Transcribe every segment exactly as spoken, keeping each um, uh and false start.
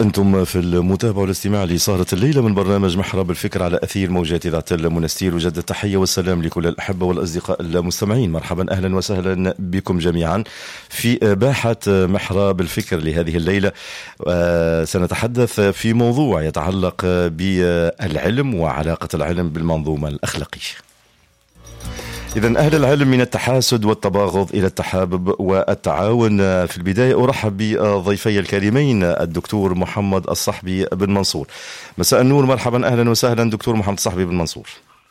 أنتم في المتابعة والاستماع لسهرة الليلة من برنامج محراب الفكر على أثير موجات إذاعة المنستير. وجد التحية والسلام لكل الأحبة والأصدقاء المستمعين. مرحبا أهلا وسهلا بكم جميعا في باحة محراب الفكر لهذه الليلة. سنتحدث في موضوع يتعلق بالعلم وعلاقة العلم بالمنظومة الأخلاقية. إذن أهل العلم من التحاسد والتباغض إلى التحابب والتعاون. في البداية أرحب بضيفي الكريمين الدكتور محمد الصحبي بن منصور. مساء النور، مرحبا أهلا وسهلا دكتور محمد الصحبي بن منصور.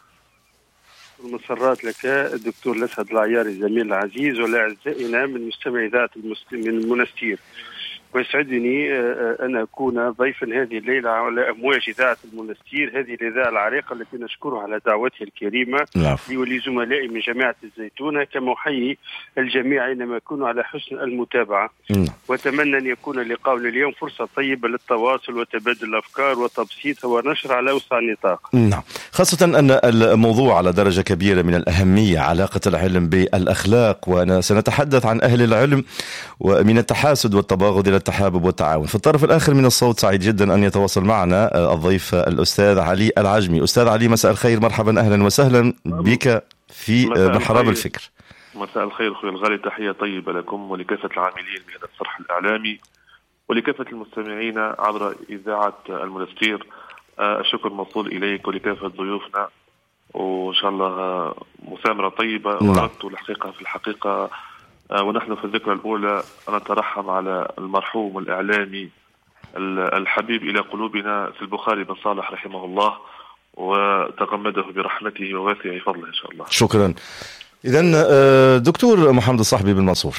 المسرات لك الدكتور الأسعد العياري زميل العزيز ولأعزائنا من مستمعي إذاعة من المنستير. ويسعدني أن أكون ضيفا هذه الليلة على أمواج إذاعة المنستير، هذه الإذاعة العريقة التي نشكرها على دعوته الكريمة لي ولزملائي من جامعة الزيتونة، كما أحيي الجميع أينما يكونوا على حسن المتابعة. وأتمنى أن يكون لقاؤنا اليوم فرصة طيبة للتواصل وتبادل الأفكار وتبسيطها ونشر على أوسع نطاق. نعم، خاصة أن الموضوع على درجة كبيرة من الأهمية، علاقة العلم بالأخلاق، وسنتحدث عن أهل العلم ومن التحاسد والتباغض إلى التحابب والتعاون. في الطرف الآخر من الصوت سعيد جدا أن يتواصل معنا الضيف الأستاذ علي العجمي. أستاذ علي، مساء الخير، مرحبا أهلا وسهلا بك في محراب الفكر. مساء الخير أخوي الغالي، تحية طيبة لكم ولكافة العاملين بهذا الصرح الإعلامي ولكافة المستمعين عبر إذاعة المنستير. الشكر موصول إليك ولكافة ضيوفنا، وإن شاء الله مسامرة طيبة. وأردت الحقيقة في الحقيقة ونحن في الذكرى الأولى أن نترحم على المرحوم الإعلامي الحبيب إلى قلوبنا في البخاري بن صالح رحمه الله، وتغمده برحمته وواسع فضله إن شاء الله. شكرا. إذن دكتور محمد الصحبي بن منصور،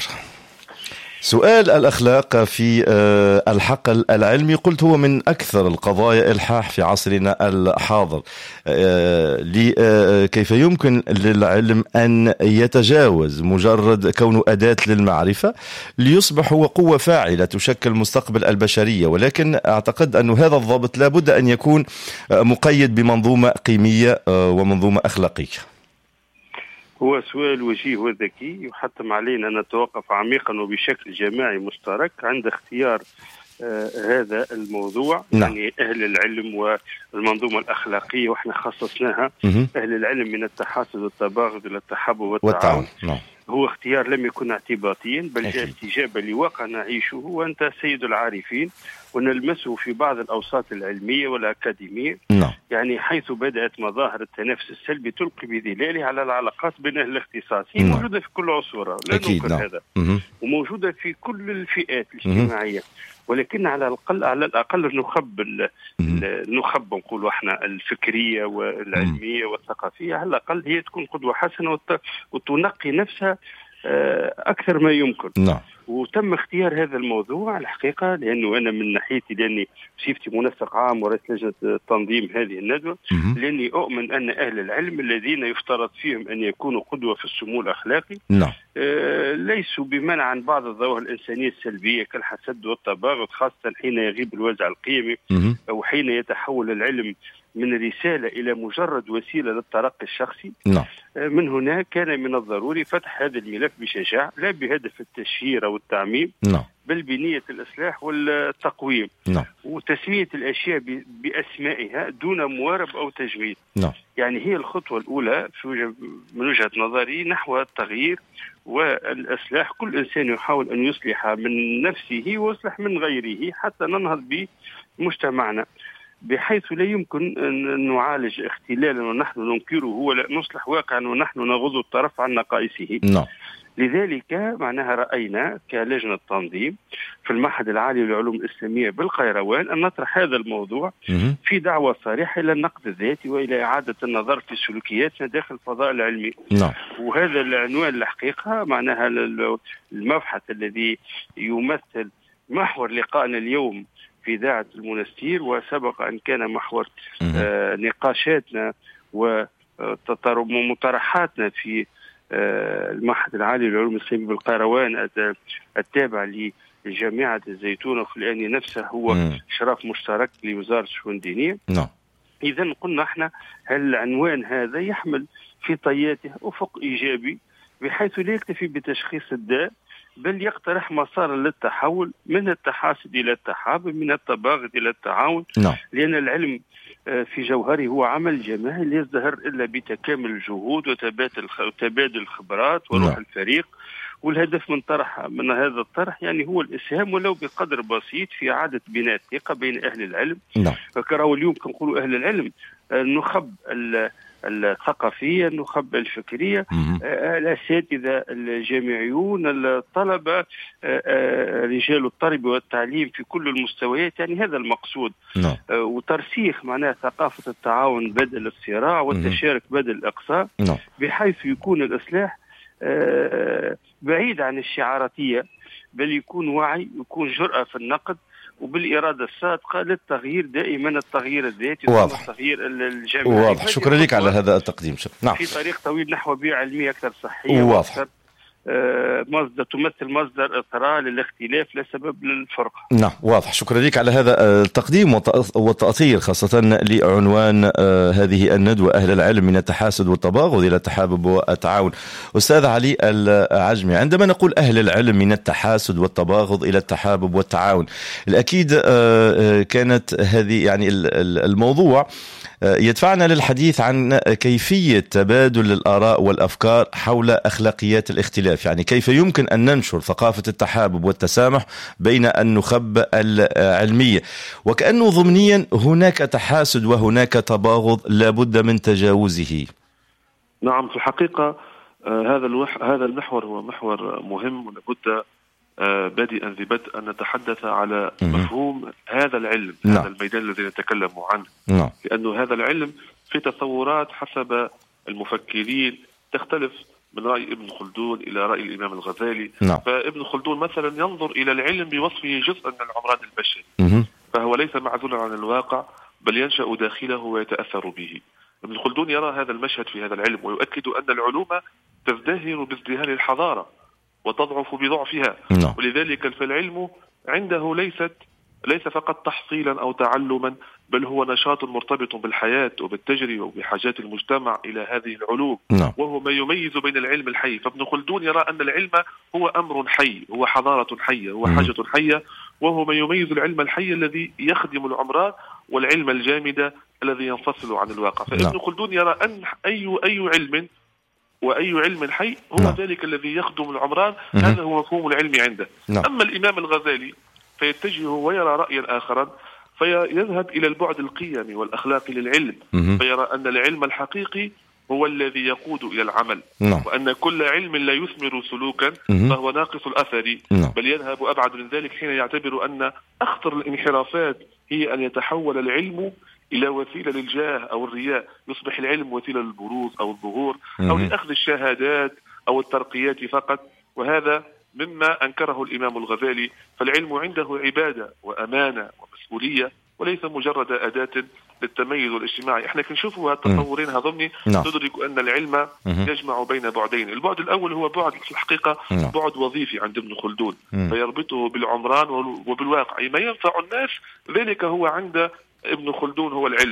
سؤال الأخلاق في الحقل العلمي قلت هو من أكثر القضايا إلحاح في عصرنا الحاضر. كيف يمكن للعلم أن يتجاوز مجرد كونه أداة للمعرفة ليصبح هو قوة فاعلة تشكل مستقبل البشرية؟ ولكن أعتقد أن هذا الضابط لابد أن يكون مقيد بمنظومة قيمية ومنظومة أخلاقية. هو سؤال وجيه وذكي، يحتم علينا أن نتوقف عميقا وبشكل جماعي مشترك عند اختيار آه هذا الموضوع. نعم. يعني أهل العلم والمنظومة الأخلاقية، وإحنا خصصناها م- أهل العلم من التحاسد والتباغض إلى التحابب والتعاون. نعم. هو اختيار لم يكن اعتباطيا، بل جاء استجابة لواقع نعيشه وأنت سيد العارفين، ونلمسه في بعض الأوساط العلمية والأكاديمية. نعم. يعني حيث بدأت مظاهر التنافس السلبي تلقي بظلالها على العلاقات بين أهل الاختصاص. هي نعم. موجودة في كل عصورة، لا ننكر نعم. هذا م- وموجودة في كل الفئات الاجتماعية، ولكن على الأقل على الأقل نخب نخب نقول احنا الفكرية والعلمية والثقافية، على الأقل هي تكون قدوة حسنة وتنقي نفسها أكثر ما يمكن. نعم. وتم اختيار هذا الموضوع الحقيقة لأنه أنا من ناحيتي، لأني بصفتي منسق عام ورئيس لجنة تنظيم هذه الندوة، لأني أؤمن أن أهل العلم الذين يفترض فيهم أن يكونوا قدوة في السمو الأخلاقي نعم. آه ليسوا بمنع عن بعض الظواهر الإنسانية السلبية كالحسد والتباغض، خاصة حين يغيب الوازع القيمي أو حين يتحول العلم من رسالة إلى مجرد وسيلة للترقي الشخصي. نعم. من هنا كان من الضروري فتح هذا الملف بشجاعة، لا بهدف التشهير أو التعميم، نعم. بل بنية الإصلاح والتقويم. نعم. وتسمية الأشياء بأسمائها دون موارب أو تجميد. نعم. يعني هي الخطوة الأولى من وجهة نظري نحو التغيير والإصلاح. كل إنسان يحاول أن يصلح من نفسه ويصلح من غيره حتى ننهض بمجتمعنا، بحيث لا يمكن أن نعالج اختلالا ونحن ننكره ولا نصلح واقعا ونحن نغض الطرف عن نقائصه. نعم. لذلك معناها رأينا كلجنة تنظيم في المعهد العالي للعلوم الإسلامية بالقيروان أن نطرح هذا الموضوع في دعوة صريحة إلى النقد الذاتي وإلى إعادة النظر في سلوكياتنا داخل الفضاء العلمي. نعم. وهذا العنوان الحقيقة معناها المبحث الذي يمثل محور لقائنا اليوم في إذاعة المنستير، وسبق أن كان محور آه نقاشاتنا ومطرحاتنا في آه المعهد العالي للعلوم الإسلامية بالقيروان التابع لجامعة الزيتونة، وفي الآن نفسه هو إشراف مشترك لوزارة الشؤون الدينية. نعم. إذن قلنا احنا هل العنوان هذا يحمل في طياته أفق إيجابي، بحيث لا يكتفي بتشخيص الداء بل يقترح مسارا للتحول من التحاسد إلى التحابب، من التباغض إلى التعاون. نعم. لأن العلم في جوهره هو عمل جماعي لا يزدهر إلا بتكامل الجهود وتبادل وتبادل الخبرات وروح نعم. الفريق. والهدف من طرح من هذا الطرح يعني هو الإسهام ولو بقدر بسيط في إعادة بناء الثقة بين أهل العلم. نعم. فكرهوا اليوم كنقولوا أهل العلم النخب الثقافية، النخب الفكرية، الأساتذة الجامعيون، الطلبة، رجال التربية والتعليم في كل المستويات. يعني هذا المقصود. نعم. وترسيخ معناها ثقافة التعاون بدل الصراع والتشارك بدل الإقصاء. نعم. بحيث يكون الإصلاح بعيد عن الشعاراتية، بل يكون وعي، يكون جرأة في النقد، وبالإرادة الصادقة للتغيير. دائما التغيير الذاتي والتغيير الجماعي. واضح. شكرا لك على هذا التقديم. نعم. في طريق طويل نحو بيئة علمية أكثر صحية وأكثر مصدر تمثل مصدر إثراء للاختلاف لا سبب للفرقة. نعم. واضح. شكرا لك على هذا التقديم والتأطير، خاصة لعنوان هذه الندوة أهل العلم من التحاسد والتباغض إلى التحابب والتعاون. أستاذ علي العجمي، عندما نقول أهل العلم من التحاسد والتباغض إلى التحابب والتعاون، الأكيد كانت هذه يعني الموضوع يدفعنا للحديث عن كيفية تبادل الآراء والأفكار حول أخلاقيات الاختلاف. يعني كيف يمكن أن ننشر ثقافة التحابب والتسامح بين النخب العلمية، وكأنه ضمنيا هناك تحاسد وهناك تباغض لابد من تجاوزه. نعم، في الحقيقة آه هذا الوح... هذا المحور هو محور مهم، ولابد آه بادئا ذي بدء أن نتحدث على مفهوم هذا العلم. نعم. هذا الميدان الذي نتكلم عنه. نعم. لأنه هذا العلم في تصورات حسب المفكرين تختلف من رأي ابن خلدون إلى رأي الإمام الغزالي. نعم. فابن خلدون مثلا ينظر إلى العلم بوصفه جزءا من العمران البشري، مه. فهو ليس معزولا عن الواقع بل ينشأ داخله ويتأثر به. ابن خلدون يرى هذا المشهد في هذا العلم، ويؤكد أن العلوم تزدهر بازدهار الحضارة وتضعف بضعفها. نعم. ولذلك فالعلم عنده ليست ليس فقط تحصيلا أو تعلما، بل هو نشاط مرتبط بالحياة وبالتجربة وبحاجات المجتمع إلى هذه العلوم. نعم. وهو ما يميز بين العلم الحي. فابن خلدون يرى أن العلم هو أمر حي، هو حضارة حية، هو حاجة حية، وهو ما يميز العلم الحي الذي يخدم العمران والعلم الجامد الذي ينفصل عن الواقع. فابن نعم. خلدون يرى أن أي أي علم وأي علم حي هو نعم. ذلك الذي يخدم العمران. مه. هذا هو مفهوم العلم عنده. نعم. أما الإمام الغزالي فيتجه ويرى رأيا آخرا، فيذهب إلى البعد القيمي والأخلاقي للعلم. مه. فيرى أن العلم الحقيقي هو الذي يقود إلى العمل. نعم. وأن كل علم لا يثمر سلوكا مه. فهو ناقص الأثر. نعم. بل يذهب أبعد من ذلك حين يعتبر أن أخطر الانحرافات هي أن يتحول العلم إلى وسيلة للجاه أو الرياء، يصبح العلم وسيلة للبروز أو الظهور أو مه. لأخذ الشهادات أو الترقيات فقط. وهذا مما أنكره الإمام الغزالي. فالعلم عنده عبادة وأمانة ومسؤولية، وليس مجرد أداة للتميز والاجتماعي. احنا كنشوفوا هالتصورين هذومي تدرك أن العلم يجمع بين بعدين. البعد الأول هو بعد في الحقيقة بعد وظيفي عند ابن خلدون، فيربطه بالعمران وبالواقع. ما ينفع الناس ذلك هو عند ابن خلدون هو العلم.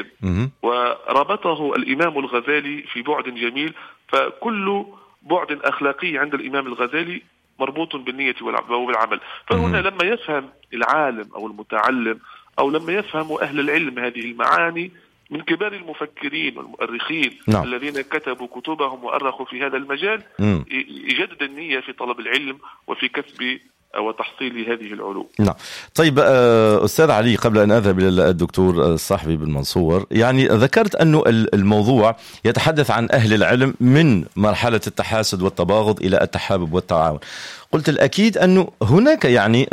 وربطه الإمام الغزالي في بعد جميل. فكل بعد أخلاقي عند الإمام الغزالي مربوط بالنية والعمل. فهنا لما يفهم العالم أو المتعلم أو لما يفهم أهل العلم هذه المعاني من كبار المفكرين والمؤرخين نعم. الذين كتبوا كتبهم وأرخوا في هذا المجال، مم. يجدد النية في طلب العلم وفي كسب وتحصيل هذه العلوم. نعم. طيب أستاذ علي، قبل أن أذهب إلى الدكتور الصاحبي بن منصور، يعني ذكرت أنه الموضوع يتحدث عن أهل العلم من مرحلة التحاسد والتباغض إلى التحابب والتعاون. قلت الأكيد أنه هناك يعني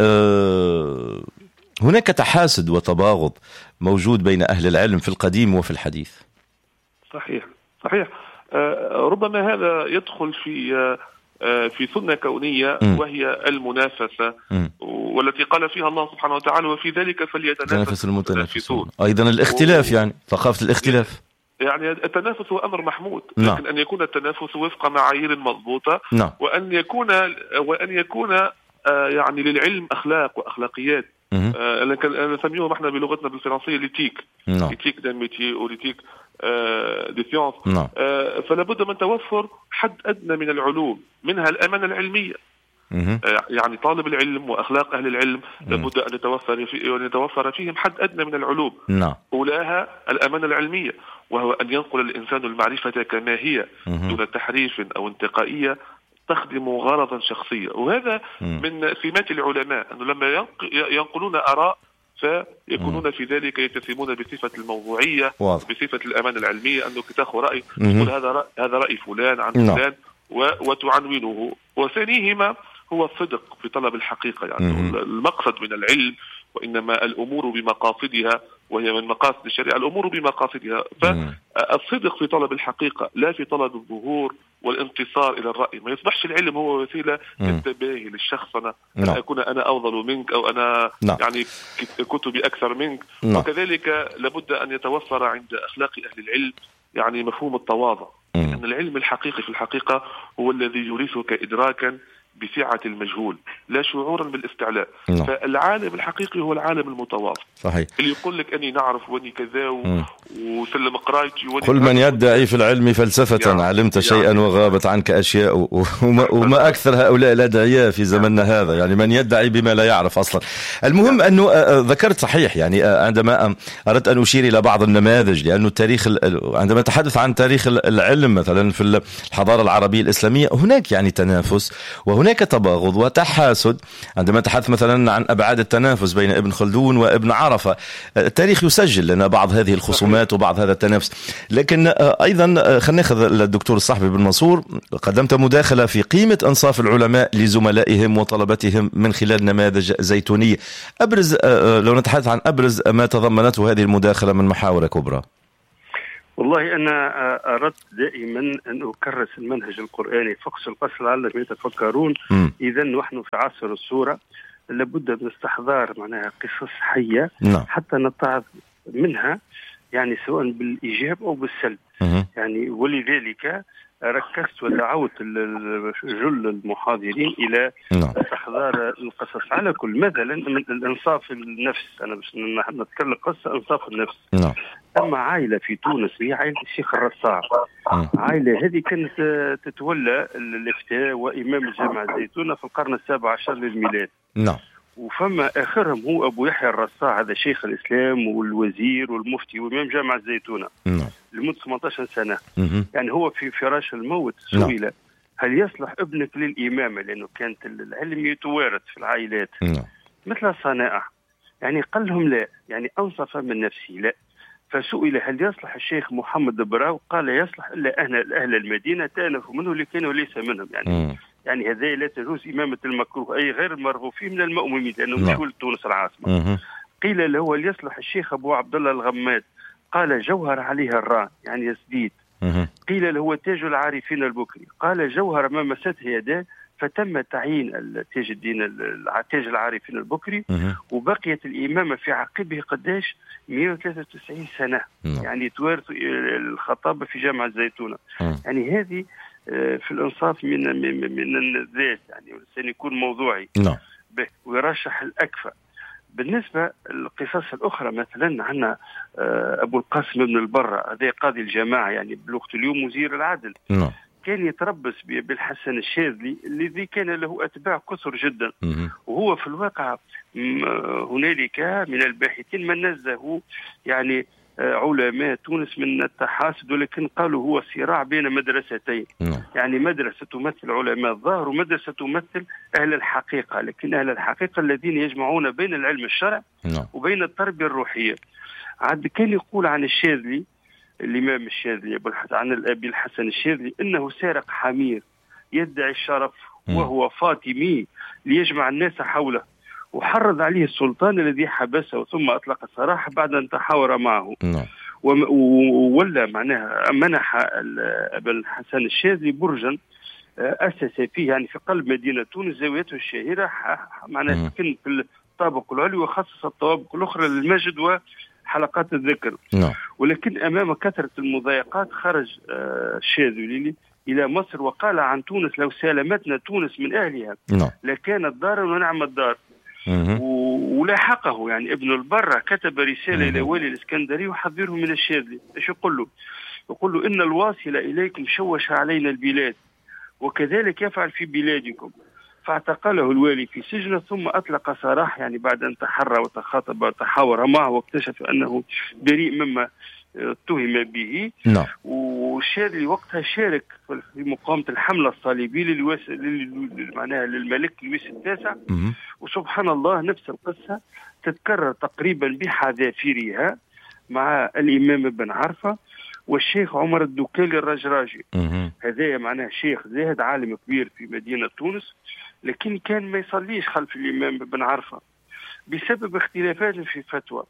هناك تحاسد وتباغض موجود بين أهل العلم في القديم وفي الحديث. صحيح صحيح. ربما هذا يدخل في في سنة كونية م. وهي المنافسة م. والتي قال فيها الله سبحانه وتعالى وفي ذلك فليتنافس المتنافسون. أيضا الاختلاف و... يعني ثقافة الاختلاف. يعني التنافس هو أمر محمود، نعم. لكن أن يكون التنافس وفق معايير مضبوطة، نعم. وأن يكون وأن يكون يعني للعلم أخلاق وأخلاقيات. أنا نسميهم احنا بلغتنا بالفرنسية ليتيك، ليتيك دان ميتي أو ليتيك دي سيونس. نعم. فلا بد من توفر حد أدنى من العلوم، منها الأمانة العلمية. يعني طالب العلم وأخلاق أهل العلم لابد أن يتوفر فيه أن يتوفر فيهم حد أدنى من العلوم. نعم. أولاها الأمانة العلمية، وهو أن ينقل الإنسان المعرفة كما هي دون تحريف أو انتقائية تخدم غرضا شخصيا. وهذا من سمات العلماء أنه لما ينقلون آراء فيكونون في ذلك يتسمون بصفة الموضوعية، واضح. بصفة الأمانة العلمية، أنه تأخذ رأي تقول هذا رأي هذا رأي فلان عن فلان نعم. وتعنونه. وثانيهما هو الصدق في طلب الحقيقة، يعني مم. المقصد من العلم وإنما الأمور بمقاصدها، وهي من مقاصد الشريعة الأمور بمقاصدها. فالصدق في طلب الحقيقة لا في طلب الظهور والانتصار إلى الرأي. ما يصبحش العلم هو وسيلة للتباهي للشخص، أنا أن أكون أنا أفضل منك أو أنا نعم. يعني كتبي أكثر منك نعم. وكذلك لابد أن يتوفر عند أخلاق أهل العلم يعني مفهوم التواضع، أن العلم الحقيقي في الحقيقة هو الذي يورثك إدراكا بسعة المجهول لا شعورا بالاستعلاء. نعم. فالعالم الحقيقي هو العالم المتواضع، صحيح. اللي يقول لك أني نعرف وأني كذا وسلم قرايتي. كل من يدعي في العلم فلسفة يعني علمت شيئا يعني وغابت عنك أشياء، وما, وما أكثر هؤلاء الأدعياء في زمننا هذا، يعني من يدعي بما لا يعرف أصلا. المهم أنه ذكرت صحيح، يعني عندما أردت أن أشير إلى بعض النماذج، لأنه التاريخ عندما تحدث عن تاريخ العلم مثلا في الحضارة العربية الإسلامية هناك يعني تنافس وهناك تباغض وتحاسد. عندما تحدث مثلا عن أبعاد التنافس بين ابن خلدون وابن عرفة، التاريخ يسجل لنا بعض هذه الخصومات وبعض هذا التنافس. لكن أيضا خلينا ناخذ الدكتور الصحفي بن منصور، قدمت مداخلة في قيمة أنصاف العلماء لزملائهم وطلبتهم من خلال نماذج زيتونية. أبرز لو نتحدث عن أبرز ما تضمنته هذه المداخلة من محاور كبرى. والله أنا أردت دائما أن أكرس المنهج القرآني فقس القصر لعلهم يتفكرون. إذا نحن في عصر الصورة لابد من استحضار معناها قصص حية لا. حتى نتعظ منها، يعني سواء بالإيجاب أو بالسلب. يعني ولذلك ركزت ودعوت جل المحاضرين إلى استحضار القصص على كل. مثلا الإنصاف النفس، أنا بس نتكلم قصة إنصاف النفس. أما عائلة في تونس هي عائلة الشيخ الرصاع. عائلة هذه كانت تتولى الإفتاء وإمام الجامعة الزيتونة في القرن السابع عشر للميلاد. نعم. وفما آخرهم هو أبو يحيى الرصاع، هذا شيخ الإسلام والوزير والمفتي وإمام جامعة الزيتونة نعم. لمدة ثمانية عشر سنة. مم. يعني هو في فراش الموت سئل نعم. هل يصلح ابنك للإمامة، لأنه كانت العلم يتوارث في العائلات نعم. مثل الصنائع. يعني قال لهم لا، يعني أنصف من نفسه لا. فسئل هل يصلح الشيخ محمد براو، قال يصلح إلا أهل, أهل المدينة تأنفوا منه لكانوا ليس منهم. يعني مم. يعني هذا لا تجوز إمامة المكروه، أي غير المرغوب فيه من المؤمنين، لأنه مش ولد تونس العاصمة. مم. قيل له هل يصلح الشيخ أبو عبد الله الغماد، قال جوهر عليها الراء يعني يزديد. مم. قيل له تاج العارفين البكري، قال جوهر ما مسته يداه، فتم تعيين تاج الدين تاج العارفين البكري. مم. وبقيت الإمامة في عقبه قداش مئة وثلاثة وتسعين سنة. مم. يعني توارث الخطابة في جامعة الزيتونة. مم. يعني هذه في الإنصاف من من, من الذات، يعني الإنسان يكون موضوعي نعم. ويرشح الأكفأ. بالنسبة للقصص الأخرى مثلا عندنا أبو القاسم بن البرة، هذا قاضي الجماعة يعني بلغة اليوم وزير العدل نعم. كان يتربص بالحسن الشاذلي الذي كان له أتباع كثر جدا. م- وهو في الواقع هنالك من الباحثين من نزهوا يعني علماء تونس من التحاسد، ولكن قالوا هو صراع بين مدرستين. نعم. يعني مدرسة تمثل علماء الظاهر ومدرسة تمثل أهل الحقيقة، لكن أهل الحقيقة الذين يجمعون بين العلم الشرع نعم. وبين التربية الروحية. عاد كان يقول عن الشاذلي الإمام الشاذلي عن الأبي الحسن الشاذلي إنه سارق حمير يدعي الشرف وهو فاطمي ليجمع الناس حوله، وحرض عليه السلطان الذي حبسه ثم أطلق السراح بعد أن تحاور معه. وولا معناها منح أبا الحسن الشاذلي برجا أسس فيه يعني في قلب مدينة تونس زاويته الشهيرة، معناها سكن في الطابق العلوي وخصص الطوابق الأخرى للمسجد وحلقات الذكر. ولكن أمام كثرة المضايقات خرج الشاذلي إلى مصر وقال عن تونس لو سالمتنا تونس من أهلها لكانت دارا ونعم الدار. ولاحقه يعني ابن البرة كتب رسالة إلى والي الإسكندرية وحذره من الشاذلي. إيش يقول له؟ يقول له إن الواصل إليكم شوش علينا البلاد وكذلك يفعل في بلادكم، فاعتقله الوالي في سجنه ثم أطلق سراح يعني بعد أن تحرى وتخاطب وتحاور معه واكتشف أنه بريء مما اتهم به. نعم. وشارك وقتها شارك في مقاومة الحملة الصليبية للوس... لل... معناها للملك لويس التاسع. وسبحان الله نفس القصة تتكرر تقريبا بحذافيرها مع الإمام ابن عرفة والشيخ عمر الدكالي الرجراجي. هذا معناه شيخ زاهد عالم كبير في مدينة تونس، لكن كان ما يصليش خلف الإمام ابن عرفة بسبب اختلافات في فتوى.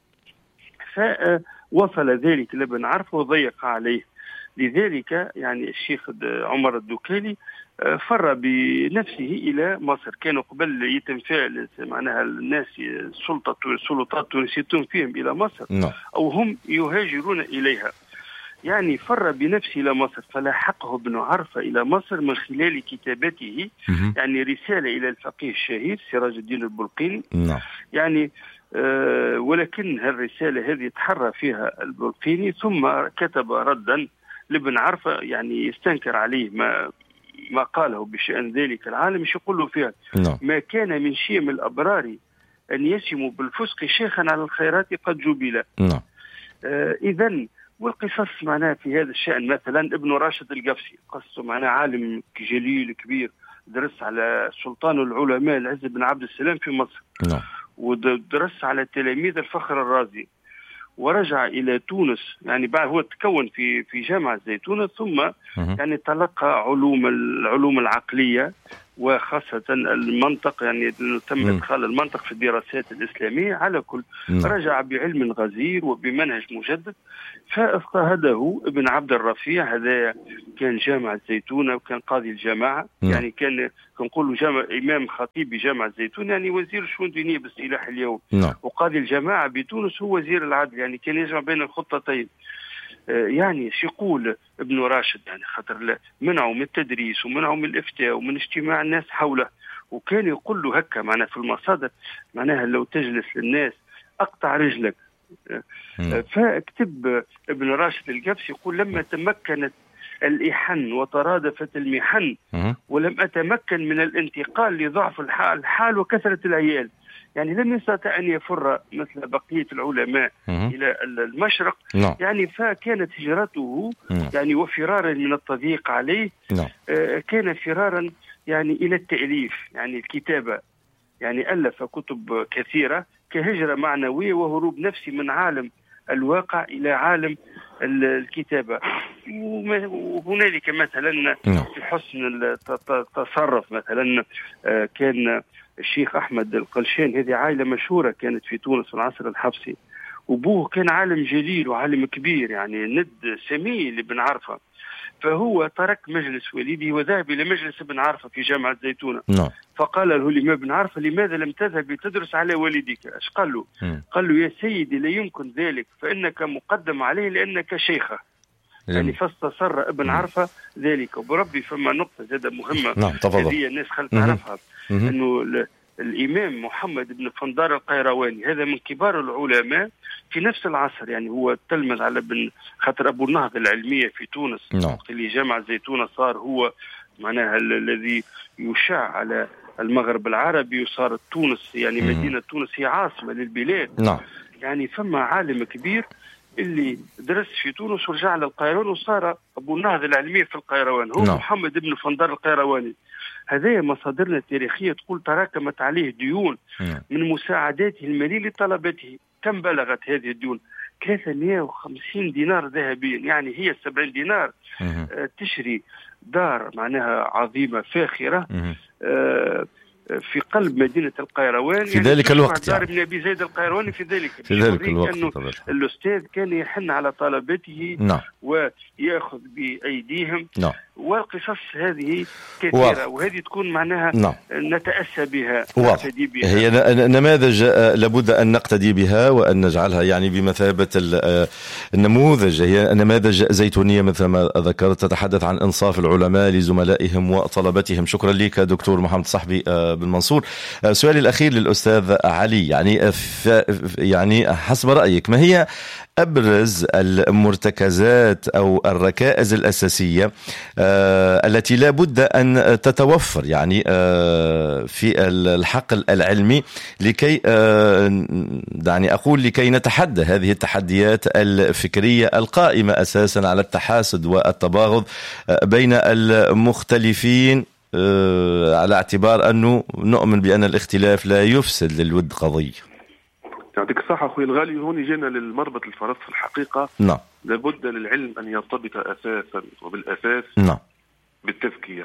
فوصل ذلك لابن عرفة وضيق عليه. لذلك يعني الشيخ عمر الدكالي فر بنفسه إلى مصر. كانوا قبل يتم فعل معناها الناس السلطة السلطات التونسية فيهم إلى مصر أو هم يهاجرون إليها، يعني فر بنفسه إلى مصر. فلاحقه ابن عرفة إلى مصر من خلال كتابته يعني رسالة إلى الفقيه الشهير سراج الدين البلقيني. يعني أه ولكن هالرسالة هذه تحرى فيها البلقيني ثم كتب ردا لابن عرفة يعني يستنكر عليه ما ما قاله بشأن ذلك العالم. مش يقول له فيها ما كان من شيم الأبرار أن يسموا بالفسق شيخا على الخيرات قد جبل. آه إذن والقصص معناها في هذا الشأن مثلا ابن راشد القفسي قصته معناها عالم جليل كبير درس على سلطان العلماء العز بن عبد السلام في مصر. نعم. ودرس على تلاميذ الفخر الرازي ورجع إلى تونس يعني بعد هو تكون في في جامعة زيتونة ثم يعني تلقى علوم العلوم العقلية وخاصة المنطق يعني تم إدخال المنطق في الدراسات الإسلامية. على كل رجع بعلم غزير وبمنهج مجدد فاضطهده ابن عبد الرفيع. هذا كان جامعة زيتونة وكان قاضي الجماعة يعني كان كنقولوا جامع إمام خطيب بجامعة زيتونة يعني وزير الشؤون الدينية باصطلاح اليوم. وقاضي الجماعة بتونس هو وزير العدل يعني كان يجمع بين الخطتين. يعني يقول ابن راشد يعني خاطر لا منعوا من التدريس ومنعوا من الإفتاء ومن اجتماع الناس حوله وكان يقول له هكا معناها في المصادر معناها لو تجلس للناس أقطع رجلك. فاكتب ابن راشد القفسي يقول لما تمكنت الإحن وترادفت المحن ولم أتمكن من الانتقال لضعف الحال, الحال وكثرة العيال يعني لم يستطع أن يفر مثل بقية العلماء مم. إلى المشرق no. يعني فكانت هجرته no. يعني وفرارا من التضييق عليه no. آه كان فرارا يعني إلى التأليف يعني الكتابة يعني ألف كتب كثيرة كهجرة معنوية وهروب نفسي من عالم الواقع إلى عالم الكتابة. وهنالك مثلا في حسن التصرف مثلا آه كان الشيخ أحمد القلشان هذه عائلة مشهورة كانت في تونس في العصر الحفصي وأبوه كان عالم جليل وعالم كبير يعني ند سمي لابن عرفة. فهو ترك مجلس والده وذهب إلى مجلس ابن عرفة في جامعة زيتونة no. فقال له الإمام ابن عرفة لماذا لم تذهب لتدرس على والدك؟ ايش قال له؟ م. قال له يا سيدي لا يمكن ذلك فإنك مقدم عليه لأنك شيخة. يعني فاستصر ابن عرفة ذلك. وبربي فما نقطة زادة مهمة نعم هذه الناس خلف تعرفها أنه الإمام محمد بن فندار القيرواني هذا من كبار العلماء في نفس العصر يعني هو تلمذ على ابن خاطر أبو النهضة العلمية في تونس وقت اللي جامعة زيتونة صار هو معناها الذي يشع على المغرب العربي وصارت تونس يعني مدينة تونس هي عاصمة للبلاد نعم. يعني فما عالم كبير اللي درس في تونس ورجع للقيروان وصار أبو النهضة العلمية في القيروان هو نعم. محمد بن فندار القيرواني. هذه مصادرنا التاريخية تقول تراكمت عليه ديون نعم. من مساعداته المالية لطلبته. كم بلغت هذه الديون؟ ثلاثمائة وخمسين دينار ذهبيا يعني هي سبعين دينار آه تشري دار معناها عظيمة فاخرة آه في قلب مدينة القيروان في يعني ذلك الوقت دار ابن أبي زيد القيرواني في ذلك في ذلك الوقت أنه الأستاذ كان يحن على طلبته نعم. ويأخذ بأيديهم نعم. والقصص هذه كثيرة واضح. وهذه تكون معناها نعم. نتأسى بها نقتدي بها هي نماذج لابد أن نقتدي بها وأن نجعلها يعني بمثابة النموذج. هي نماذج زيتونية مثل ما ذكرت تتحدث عن إنصاف العلماء لزملائهم وطلبتهم. شكرا لك دكتور محمد صحبي بن منصور. سؤالي الأخير للأستاذ علي، يعني يعني حسب رأيك ما هي أبرز المرتكزات أو الركائز الأساسية التي لا بد أن تتوفر يعني في الحقل العلمي لكي دعني أقول لكي نتحدى هذه التحديات الفكرية القائمة أساسا على التحاسد والتباغض بين المختلفين، على اعتبار أنه نؤمن بأن الاختلاف لا يفسد للود قضية؟ يعطيك الصحة أخوي الغالي. هون جينا للمربط الفرس في الحقيقة. نعم. لابد للعلم أن يرتبط أساسا وبالأساس نعم. بالتزكية.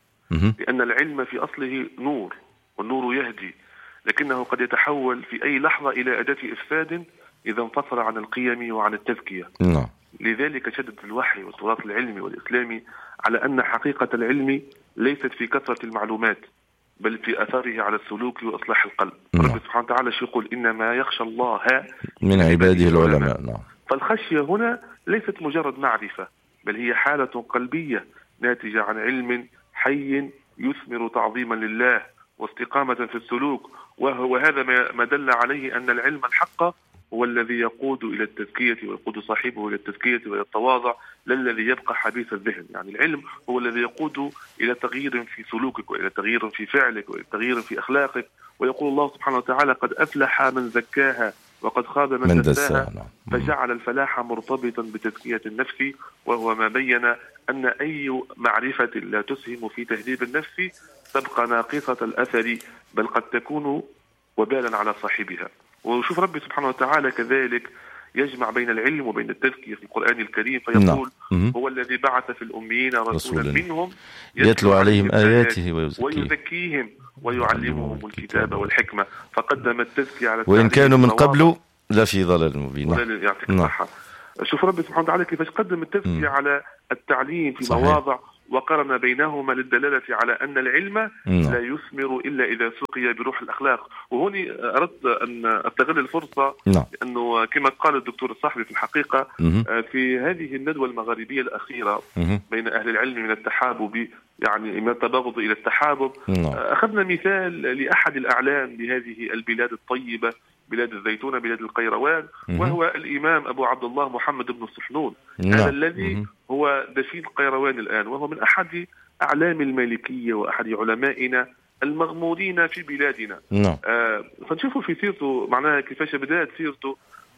م- لأن العلم في أصله نور، والنور يهدي، لكنه قد يتحول في أي لحظة إلى أداة إفساد إذا انفصل عن القيم وعن التزكية. نعم. لذلك شدد الوحي والتراث العلمي والإسلامي على أن حقيقة العلم ليست في كثرة المعلومات، بل في أثاره على السلوك وإصلاح القلب. نعم. رب سبحانه وتعالى يقول إنما يخشى الله من عباده العلماء. نعم. فالخشية هنا ليست مجرد معرفة، بل هي حالة قلبية ناتجة عن علم حي يثمر تعظيما لله واستقامة في السلوك، وهو هذا ما دل عليه أن العلم الحق هو الذي يقود إلى التزكية ويقود صاحبه إلى التزكية وإلى التواضع، لا الذي يبقى حبيث الذهن. يعني العلم هو الذي يقود إلى تغيير في سلوكك وإلى تغيير في فعلك وإلى تغيير في أخلاقك. ويقول الله سبحانه وتعالى قد أفلح من زكاها وقد خاب من, من دساها، فجعل الفلاح مرتبطا بتزكية النفس، وهو ما بين أن أي معرفة لا تسهم في تهذيب النفس تبقى ناقصة الأثر، بل قد تكون وبالا على صاحبها. وشوف ربي سبحانه وتعالى كذلك يجمع بين العلم وبين التزكية في القرآن الكريم فيقول نعم. هو الذي بعث في الأميين رسولا منهم يتلو عليهم آياته ويزكيهم ويعلمهم الكتاب والحكمة، فقدم التزكية على وإن كانوا من قبل لا في ضلال مبين. يعطيك الصحة. شوف ربي سبحانه وتعالى كيفاش قدم التزكية على التعليم في صحيح. مواضع وقرن بينهما للدلالة على أن العلم لا يثمر إلا إذا سقي بروح الأخلاق. وهوني أردت أن أستغل الفرصة لأنه كما قال الدكتور الصاحبي في الحقيقة في هذه الندوة المغاربية الأخيرة بين أهل العلم من التحابب يعني من التباغض إلى التحابب، أخذنا مثال لأحد الأعلام بهذه البلاد الطيبة، بلاد الزيتونة، بلاد القيروان، وهو الإمام أبو عبد الله محمد بن الصحنون، هذا الذي هو دفين القيروان الآن، وهو من أحد أعلام المالكية وأحد علمائنا المغمورين في بلادنا. آه فنشوفوا في سيرته معناها كيفاش بدأت سيرته،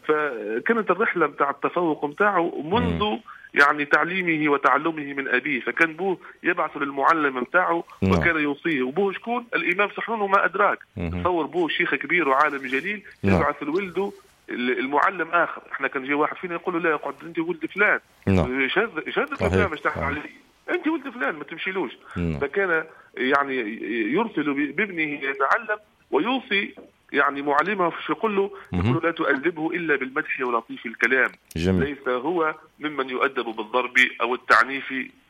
فكانت الرحلة متاع التفوق متاعه منذ يعني تعليمه وتعلمه من أبيه، فكان بوه يبعث للمعلم متاعه وكان يوصيه، وبوه شكون؟ الإمام صحنون وما أدراك. تصور بوه شيخ كبير وعالم جليل يبعث لولده المعلم آخر. احنا كان جي واحد فينا يقول له لا يقعد انت ولد فلان، شهادة فلان مش تحكي عليه، انت ولد فلان ما تمشيلوش. فكان يعني يرسل بابنه يتعلم ويوصي يعني معلمه يقول له يقول لا تؤدبه إلا بالمدح ولطيف الكلام. جميل. ليس هو ممن يؤدب بالضرب أو التعنيف،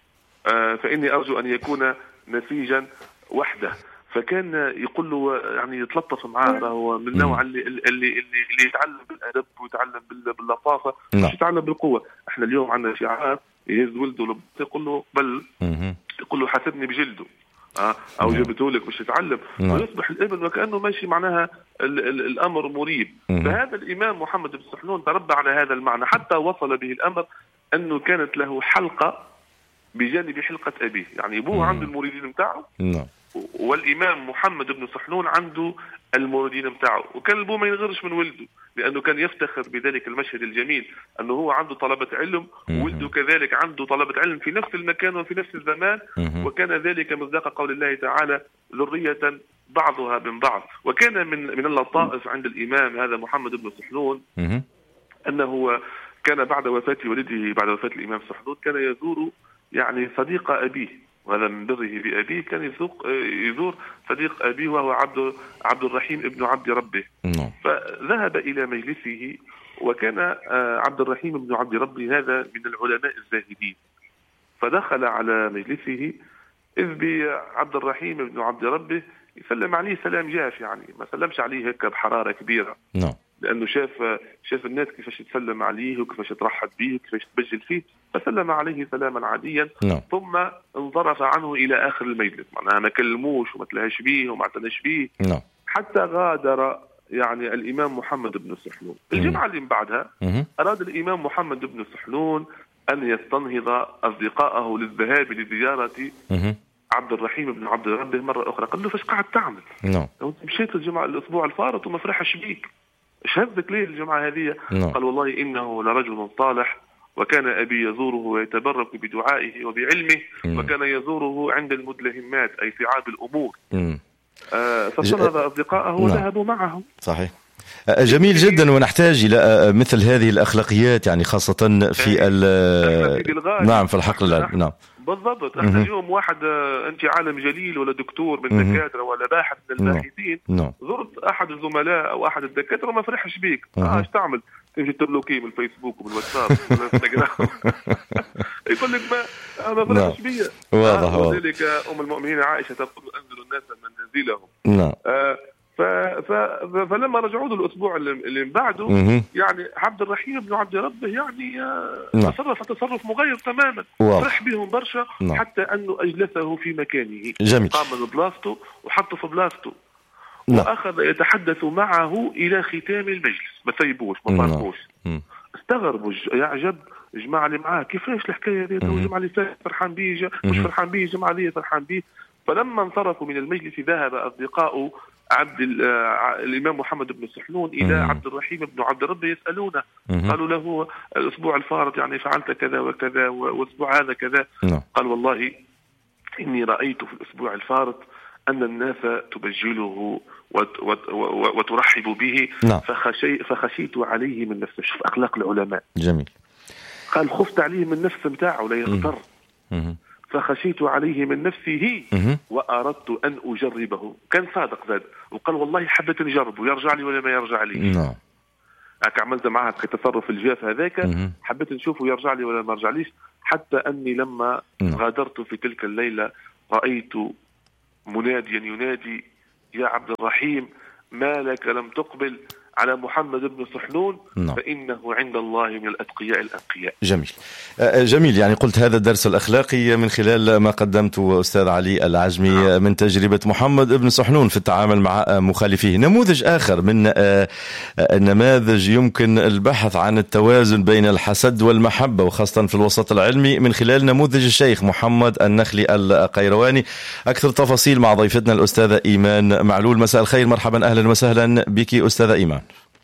آه فإني أرجو أن يكون نسيجا وحده. فكان يقول له يعني يتلطف معاه، هو من النوع اللي اللي اللي, اللي يتعلم بالأدب ويتعلم باللطافة مش يتعلم بالقوة. احنا اليوم عندنا شعار يهز ولده يقول له بل يقول له حاسبني بجلده أه؟ أو جبته لك مش يتعلم، ويصبح الابن وكأنه ماشي معناها ال ال الأمر مريب. فهذا الإمام محمد بن الصحنون تربى على هذا المعنى، حتى وصل به الأمر أنه كانت له حلقة بجانب حلقة أبيه، يعني أبوه عنده المريدين متاعه والإمام محمد بن الصحنون عنده المريدين متاعه، وكان أبوه ما ينغرش من ولده لأنه كان يفتخر بذلك المشهد الجميل أنه هو عنده طلبة علم وولده كذلك عنده طلبة علم في نفس المكان وفي نفس الزمان، وكان ذلك مصداق قول الله تعالى ذرية بعضها من بعض. وكان من من اللطائف عند الإمام هذا محمد بن الصحنون أنه كان بعد وفاة والده بعد وفاة الإمام الصحنون كان يزور يعني صديق أبيه، وهذا من بره بأبيه، كان يسوق يزور صديق أبيه وهو عبد عبد الرحيم ابن عبد ربه. فذهب إلى مجلسه، وكان عبد الرحيم ابن عبد ربه هذا من العلماء الزاهدين، فدخل على مجلسه إذ بعبد الرحيم ابن عبد ربه يسلم عليه سلام جاف، يعني ما سلمش عليه هيك بحرارة كبيرة. لأنه شاف شاف الناس كيفاش تسلم عليه وكيفاش ترحب به وكيفاش تبجل فيه، فسلم عليه سلاما عاديا. no. ثم انصرف عنه إلى آخر المجلس، معناها ما كلموش وما تلهاش به وما اعتناش به no. حتى غادر يعني الإمام محمد بن سحنون. الجمعة اللي من بعدها mm-hmm. أراد الإمام محمد بن سحنون أن يستنهض أصدقائه للذهاب لزيارة mm-hmm. عبد الرحيم بن عبد ربه مرة أخرى. قال له فاش قاعد تعمل؟ no. لو مشيت الجمعة الأسبوع الفارط وما فرحش بيك، ايش هزك ليه الجمعة هذه؟ no. قال والله إنه لرجل صالح، وكان أبي يزوره ويتبرك بدعائه وبعلمه mm. وكان يزوره عند المدلهمات أي صعاب الأمور. mm. آه فصنهض أصدقائه وذهبوا معه. صحيح. جميل جدا، ونحتاج إلى مثل هذه الأخلاقيات يعني خاصة في ال نعم في الحقل العلمي. نعم بالضبط. احنا اليوم واحد انت عالم جليل ولا دكتور من الدكاتره ولا باحث من الباحثين no. زرت احد الزملاء او احد الدكاتره وما فرحش بيك، اه ايش تعمل؟ تمشي تبلوكي من الفيسبوك ومن الواتساب ومن الانستغرام يقول لك ما ما فرحش بيا. واضح واضح. وذلك ام المؤمنين عائشه تقول انزل الناس منازلهم. نعم. آه ف... ف... فلما رجعوا له الاسبوع اللي بعده يعني عبد الرحيم بن عبد ربه يعني آه تصرف تصرف مغير تماما، فرح بهم برشا نعم. حتى انه اجلسه في مكانه. جميل. قام من بلاصته وحطه في بلاصته نعم. واخذ يتحدث معه الى ختام المجلس، ما سيبوش ما فارقوش. استغربوا يعجب الجماعه اللي معاه كيفاش الحكايه هذه، الجماعه اللي فرحان به مش فرحان به، الجماعه اللي فرحان به. فلما انصرفوا من المجلس ذهب اصدقاء عبد الإمام محمد بن سحنون إلى مم. عبد الرحيم بن عبد ربه يسألونه. مم. قالوا له الأسبوع الفارط يعني فعلت كذا وكذا والأسبوع هذا كذا. مم. قال والله إني رأيت في الأسبوع الفارط أن الناس تبجله وت وت وترحب به. مم. فخشي فخشيت عليه من نفسه. شوف أخلاق العلماء. جميل. قال خفت عليه من نفسه متاعه لا يغتر. فخشيت عليه من نفسه وأردت أن أجربه. كان صادق زاد وقال والله حبيت نجربه يرجع لي ولا ما يرجع لي. نعم. هكا عملت معها في التصرف الجاف هذاك، حبيت نشوفه يرجع لي ولا ما يرجع ليش. حتى أني لما مم. غادرت في تلك الليلة رأيت مناديا ينادي يا عبد الرحيم ما لك لم تقبل على محمد بن سحنون no. فإنه عند الله من الأتقياء الأنقياء. جميل جميل. يعني قلت هذا الدرس الأخلاقي من خلال ما قدمته أستاذ علي العجمي no. من تجربة محمد بن سحنون في التعامل مع مخالفيه. نموذج آخر من النماذج يمكن البحث عن التوازن بين الحسد والمحبة وخاصة في الوسط العلمي من خلال نموذج الشيخ محمد النخلي القيرواني. أكثر تفاصيل مع ضيفتنا الأستاذة إيمان معلول. مساء الخير، مرحبا أهلا وسهلا بك أستاذة إيمان.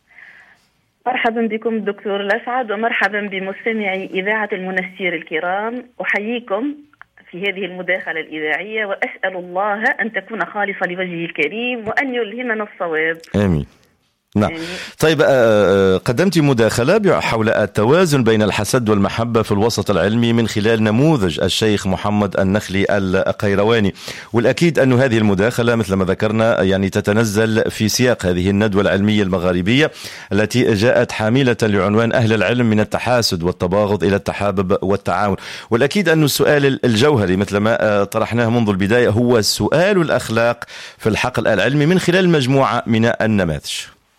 مرحبا بكم دكتور الأسعد ومرحبا بمستمعي إذاعة المنستير الكرام. أحييكم في هذه المداخلة الإذاعية وأسأل الله أن تكون خالصة لوجهه الكريم وأن يلهمنا الصواب. آمين. نعم. طيب قدمت مداخلة حول التوازن بين الحسد والمحبة في الوسط العلمي من خلال نموذج الشيخ محمد النخلي القيرواني، والأكيد أن هذه المداخلة مثل ما ذكرنا يعني تتنزل في سياق هذه الندوة العلمية المغاربية التي جاءت حاملة لعنوان أهل العلم من التحاسد والتباغض إلى التحابب والتعاون. والأكيد أن السؤال الجوهري مثل ما طرحناه منذ البداية هو سؤال الأخلاق في الحقل العلمي من خلال مجموعة من النماذج.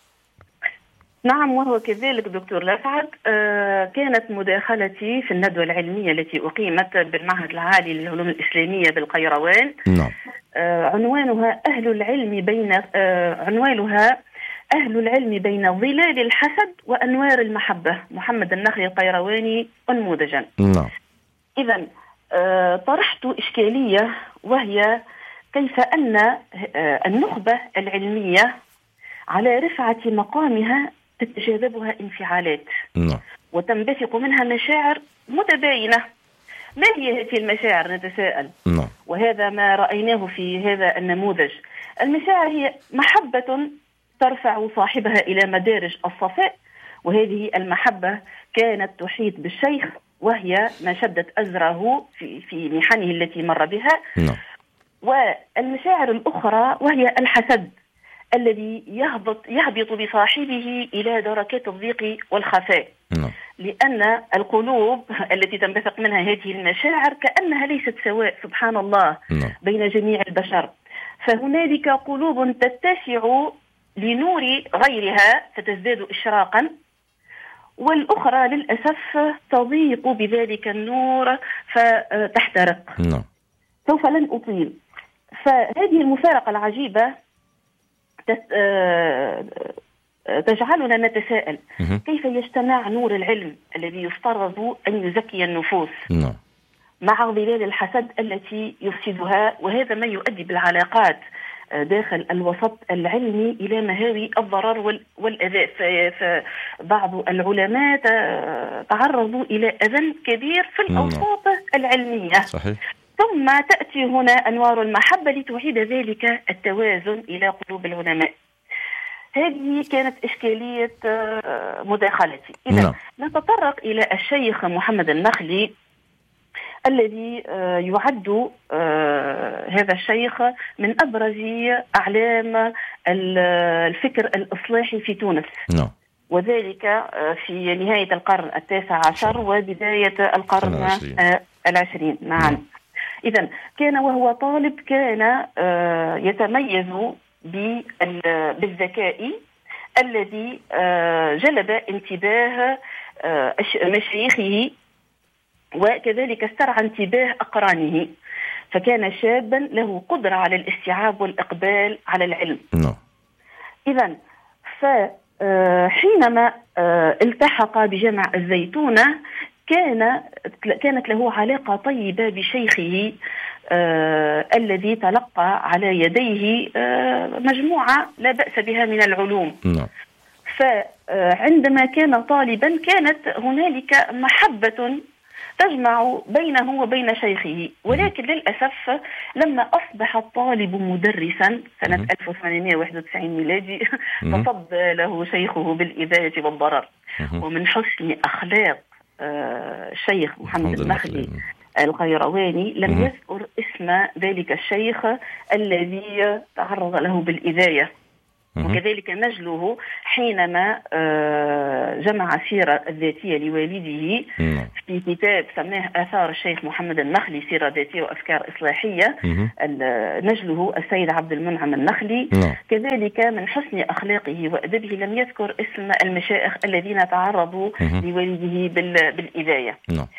نعم وهو كذلك دكتور الأسعد. آه كانت مداخلتي في الندوة العلمية التي أقيمت بالمعهد العالي للعلوم الإسلامية بالقيروان. نعم. آه عنوانها أهل العلم بين آه عنوانها أهل العلم بين ظلال الحسد وأنوار المحبة، محمد النخلي القيرواني أنموذجا. نعم. إذن آه طرحت إشكالية وهي كيف أن آه النخبة العلمية على رفعة مقامها تتجاذبها انفعالات no. وتنبثق منها مشاعر متباينة. ما هي هذه المشاعر نتساءل؟ no. وهذا ما رأيناه في هذا النموذج. المشاعر هي محبة ترفع صاحبها إلى مدارج الصفاء، وهذه المحبة كانت تحيط بالشيخ وهي ما شدت أزره في, في محنه التي مر بها no. والمشاعر الأخرى وهي الحسد الذي يهبط يهبط بصاحبه إلى دركات الضيق والخفاء. no. لأن القلوب التي تنبثق منها هذه المشاعر كأنها ليست سواء سبحان الله no. بين جميع البشر. فهنالك قلوب تتسع لنور غيرها فتزداد إشراقا، والأخرى للأسف تضيق بذلك النور فتحترق. نعم. سوف لن أطيل. فهذه المفارقة العجيبة تجعلنا نتساءل كيف يجتمع نور العلم الذي يفترض أن يزكي النفوس نعم. مع ظلال الحسد التي يفسدها، وهذا ما يؤدي بالعلاقات داخل الوسط العلمي إلى مهاوي الضرر والأذى. فبعض العلماء تعرضوا إلى أذى كبير في الأوساط العلمية. صحيح. ثم تأتي هنا أنوار المحبة لتعيد ذلك التوازن إلى قلوب العلماء. هذه كانت إشكالية مداخلتي. إذا نعم. نتطرق إلى الشيخ محمد النخلي الذي يعد هذا الشيخ من أبرز أعلام الفكر الإصلاحي في تونس. نعم. وذلك في نهاية القرن التاسع عشر وبداية القرن العشرين. نعم. إذن كان وهو طالب كان يتميز بالذكاء الذي جلب انتباه مشايخه، وكذلك استرعى انتباه أقرانه، فكان شابا له قدرة على الاستيعاب والإقبال على العلم. نعم. إذن فحينما التحق بجامع الزيتونة كان كانت له علاقة طيبة بشيخه آه الذي تلقى على يديه آه مجموعة لا بأس بها من العلوم. نعم. فعندما كان طالبا كانت هنالك محبة تجمع بينه وبين شيخه، ولكن للأسف لما أصبح الطالب مدرسا سنة ألف وثمانمائة وواحد وتسعين ميلادي تصدى له شيخه بالإذاية والضرر. ومن حسن أخلاق الشيخ محمد النخلي القيرواني لم يذكر اسم ذلك الشيخ الذي تعرض له بالإذاية. وكذلك نجله حينما جمع سيرة الذاتية لوالده في كتاب سماه آثار الشيخ محمد النخلي، سيرة ذاتية وأفكار إصلاحية، نجله السيد عبد المنعم النخلي. كذلك من حسن أخلاقه وأدبه لم يذكر اسم المشايخ الذين تعرضوا لوالده بالإذاية.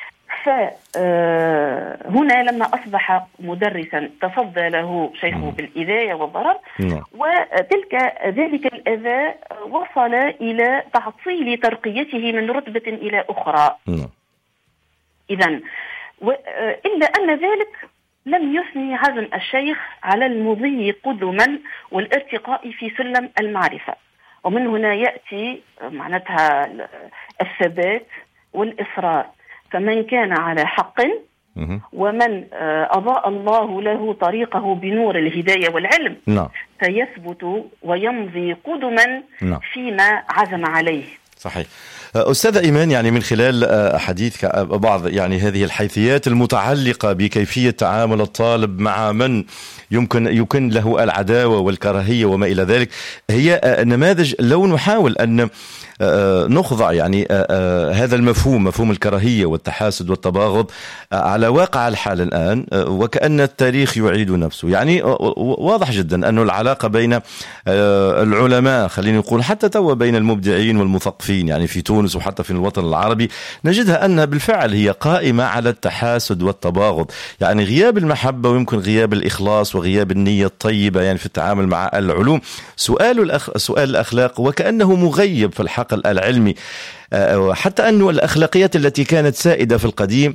فهنا لما أصبح مدرسا تصدى له شيخه بالإذاية والضرر، وتلك ذلك الأذى وصل إلى تعطيل ترقيته من رتبة إلى أخرى. إذن إلا أن ذلك لم يثني عزم الشيخ على المضي قدما والارتقاء في سلم المعرفة، ومن هنا يأتي معناتها الثبات والإصرار. فمن كان على حق ومن أضاء الله له طريقه بنور الهداية والعلم سيثبت ويمضي قدما فيما عزم عليه. صحيح. أستاذ إيمان، يعني من خلال حديثك بعض يعني هذه الحيثيات المتعلقة بكيفية تعامل الطالب مع من يمكن يكون له العداوة والكراهية وما إلى ذلك، هي نماذج لو نحاول أن نخضع يعني هذا المفهوم، مفهوم الكراهية والتحاسد والتباغض على واقع الحال الآن، وكأن التاريخ يعيد نفسه. يعني واضح جدا أن العلاقة بين العلماء، خلينا نقول حتى توا بين المبدعين والمثقفين يعني في تونس وحتى في الوطن العربي، نجدها أنها بالفعل هي قائمة على التحاسد والتباغض. يعني غياب المحبة ويمكن غياب الإخلاص وغياب النية الطيبة يعني في التعامل مع العلوم. سؤال الأخ... سؤال الأخلاق وكأنه مغيب في الحقل العلمي، حتى أن الأخلاقيات التي كانت سائدة في القديم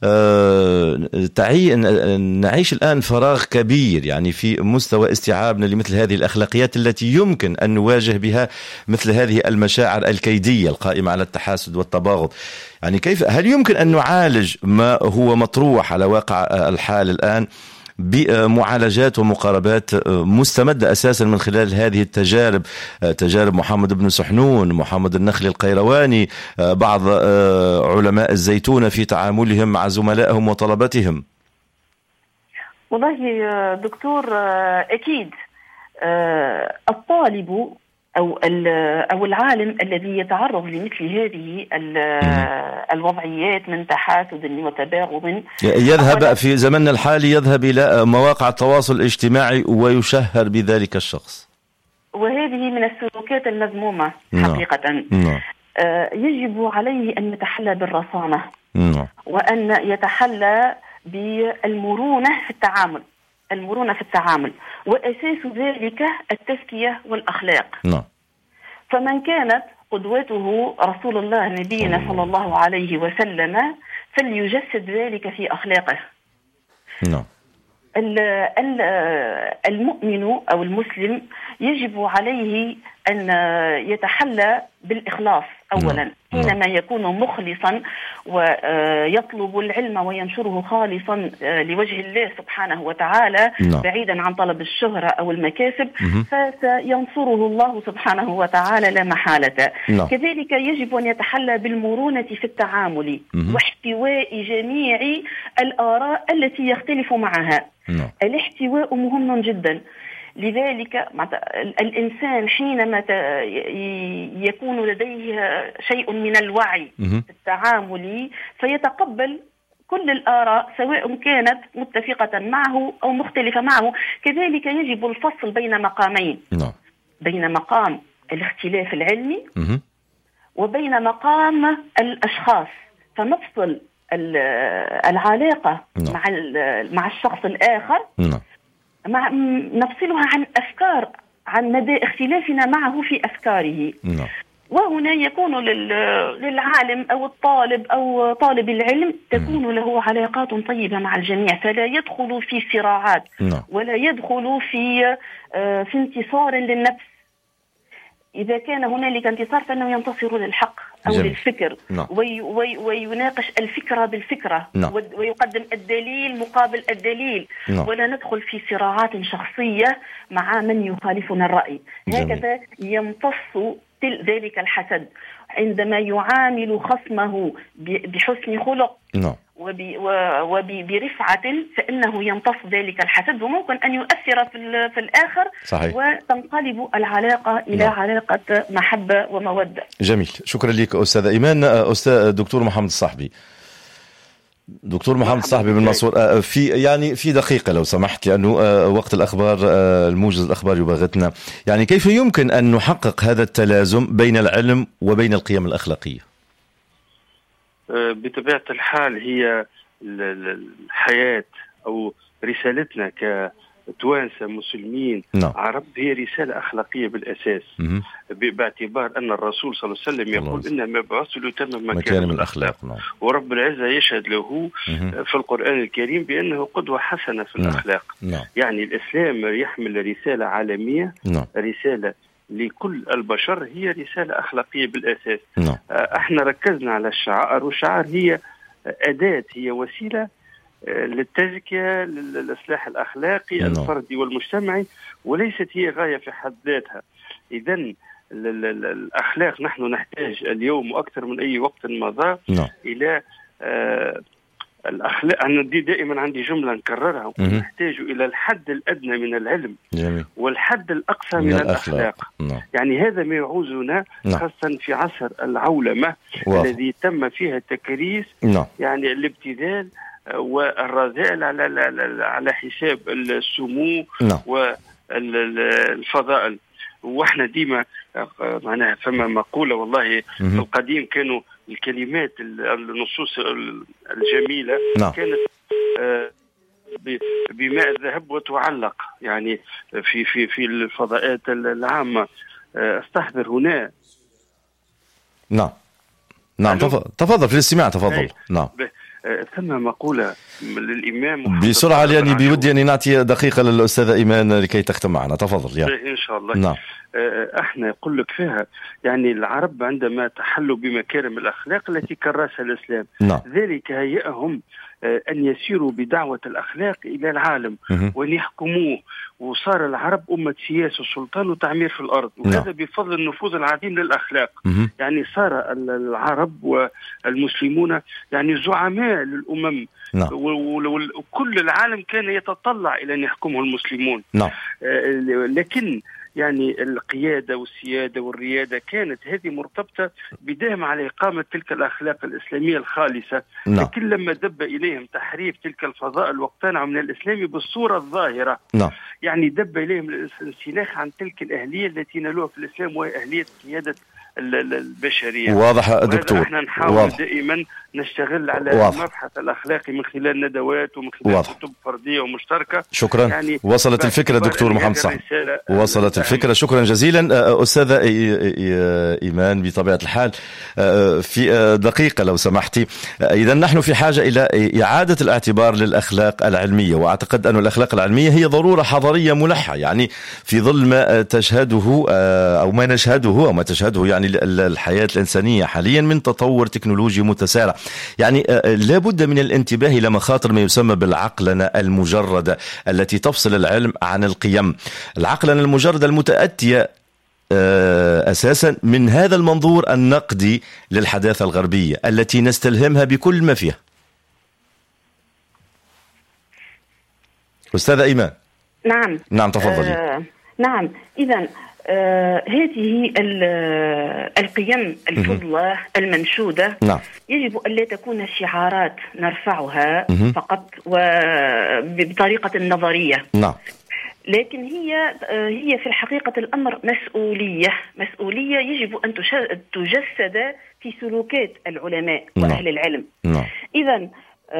تعي نعيش الآن فراغ كبير يعني في مستوى استيعابنا لمثل هذه الأخلاقيات التي يمكن أن نواجه بها مثل هذه المشاعر الكيدية القائمة على التحاسد والتباغض. يعني كيف هل يمكن أن نعالج ما هو مطروح على واقع الحال الآن بمعالجات ومقاربات مستمدة أساسا من خلال هذه التجارب، تجارب محمد بن سحنون، محمد النخلي القيرواني، بعض علماء الزيتونة في تعاملهم مع زملائهم وطلبتهم؟ والله دكتور أكيد الطالب أو أو العالم الذي يتعرض لمثل هذه الوضعيات من تحاسد وتباغض يذهب في زمننا الحالي يذهب إلى مواقع التواصل الاجتماعي ويشهر بذلك الشخص. وهذه من السلوكات المذمومة حقيقة. نعم. آه يجب عليه أن يتحلى بالرصانة. نعم. وأن يتحلى بالمرونة في التعامل المرونة في التعامل وأساس ذلك التزكية والأخلاق. نعم. فمن كانت قدوته رسول الله نبينا صلى الله عليه وسلم فليجسد ذلك في أخلاقه. نعم. المؤمن أو المسلم يجب عليه أن يتحلى بالإخلاص أولا حينما يكون مخلصا ويطلب العلم وينشره خالصا لوجه الله سبحانه وتعالى بعيدا عن طلب الشهرة أو المكاسب فسينصره الله سبحانه وتعالى لا محالة. كذلك يجب أن يتحلى بالمرونة في التعامل واحتواء جميع الآراء التي يختلف معها. الاحتواء مهم جدا. لذلك الإنسان حينما يكون لديه شيء من الوعي في التعامل فيتقبل كل الآراء سواء كانت متفقة معه أو مختلفة معه. كذلك يجب الفصل بين مقامين، بين مقام الاختلاف العلمي وبين مقام الأشخاص، فنفصل العلاقة مع مع الشخص الآخر، مع نفصلها عن أفكار، عن مدى اختلافنا معه في أفكاره. نعم. وهنا يكون للعالم أو الطالب أو طالب العلم تكون له علاقات طيبة مع الجميع، فلا يدخل في صراعات ولا يدخل في في انتصار للنفس. إذا كان هنالك انتصار فإنه ينتصر للحق أو جميل. للفكر وي وي ويناقش الفكرة بالفكرة نعم. ويقدم الدليل مقابل الدليل نعم. ولا ندخل في صراعات شخصية مع من يخالفنا الرأي. جميل. هكذا يمتص ذلك الحسد عندما يعامل خصمه بحسن خلق نعم. وبرفعة فإنه يمتص ذلك الحسد وممكن أن يؤثر في, في الآخر. صحيح. وتنقلب العلاقة إلى نعم. علاقة محبة ومودة. جميل، شكرا لك أستاذ إيمان. أستاذ دكتور محمد الصاحبي، دكتور محمد الصاحبي من مصر، في يعني في دقيقة لو سمحت، لأنه وقت الأخبار الموجز الأخبار يباغتنا، يعني كيف يمكن أن نحقق هذا التلازم بين العلم وبين القيم الأخلاقية؟ بطبيعة الحال هي الحياة أو رسالتنا كتوانسة مسلمين نعم. عرب هي رسالة أخلاقية بالأساس، م- باعتبار أن الرسول صلى الله عليه وسلم يقول إنما بعثت لأتمم مكارم الأخلاق نعم. ورب العزة يشهد له م- في القرآن الكريم بأنه قدوة حسنة في نعم. الأخلاق نعم. يعني الإسلام يحمل رسالة عالمية نعم. رسالة لكل البشر، هي رسالة أخلاقية بالأساس. نعم. احنا ركزنا على الشعائر، والشعائر هي أداة، هي وسيلة للتزكية، للإصلاح الأخلاقي نعم. الفردي والمجتمعي، وليست هي غاية في حد ذاتها. إذن الأخلاق نحن نحتاج اليوم وأكثر من أي وقت مضى نعم. إلى آه الأخلاق. أنا دي دائما عندي جملة نكررها، نحتاج إلى الحد الأدنى من العلم جميل. والحد الأقصى من, من الأخلاق, الأخلاق. نعم. يعني هذا ما يعوزنا نعم. خاصة في عصر العولمة واضح. الذي تم فيها التكريس نعم. يعني الابتذال والرذائل على على حساب السمو نعم. والفضائل. واحنا ديما معناها فما مقولة والله في القديم كانوا الكلمات النصوص الجميلة نعم. كانت بماء الذهب وتعلق يعني في في في الفضاءات العامة. استحضر هنا نعم نعم تفضل في الاستماع تفضل. نعم ثم مقولة للإمام بسرعة يعني بودي أن نعطي دقيقة للأستاذة إيمان لكي تختم معنا. تفضل يعني. إن شاء الله. نعم. احنا يقول لك فيها يعني العرب عندما تحلوا بمكارم الأخلاق التي كرسها الإسلام نعم. ذلك هيئهم أن يسيروا بدعوة الأخلاق إلى العالم وأن يحكموه، وصار العرب أمة سياسة وسلطان وتعمير في الأرض، وهذا نعم. بفضل النفوذ العظيم للأخلاق. مه. يعني صار العرب والمسلمون يعني زعماء للأمم نعم. وكل العالم كان يتطلع إلى أن يحكمه المسلمون. نعم. لكن يعني القيادة والسيادة والريادة كانت هذه مرتبطة بدهم على إقامة تلك الأخلاق الإسلامية الخالصة. نعم. لكن لما دب إليهم تحريف تلك الفضائل واقتنعوا من الإسلام بالصورة الظاهرة نعم. يعني دب إليهم الانسلاخ عن تلك الأهلية التي نالوها في الإسلام وهي أهلية قيادة البشرية. واضح دكتور. احنا نحاول واضح. دائما نشتغل على واضح. المبحث الأخلاقي من خلال ندوات ومن خلال واضح. كتب فردية ومشتركة. شكرا. يعني وصلت الفكرة دكتور محمد صح. وصلت الفكرة. شكرا جزيلا. أستاذة إيمان بطبيعة الحال في دقيقة لو سمحتي، إذا نحن في حاجة إلى إعادة الاعتبار للأخلاق العلمية، وأعتقد أن الأخلاق العلمية هي ضرورة حضارية ملحة، يعني في ظل ما تشهده أو ما نشهده أو ما تشهده يعني الحياة الإنسانية حاليا من تطور تكنولوجي متسارع، يعني لا بد من الانتباه إلى مخاطر ما يسمى بالعقلنة المجردة التي تفصل العلم عن القيم. العقلنة المجردة المتأتية أساسا من هذا المنظور النقدي للحداثة الغربية التي نستلهمها بكل ما فيها. أستاذة إيمان. نعم نعم تفضلي. آه نعم إذن آه هذه القيم الفضلة المنشودة نعم. يجب أن لا تكون شعارات نرفعها م- فقط وبطريقة نظرية نعم. لكن هي هي في الحقيقة الأمر مسؤولية مسؤولية يجب أن تجسد في سلوكات العلماء وأهل العلم. نعم. إذن